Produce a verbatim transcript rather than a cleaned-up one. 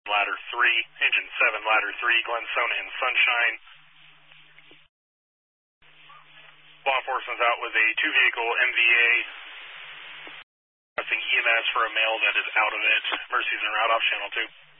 Ladder three, Engine seven, Ladder three, Glenstone and Sunshine. Law enforcement's out with a two-vehicle M V A. Requesting E M S for a male that is out of it. Mercy's en route off Channel two.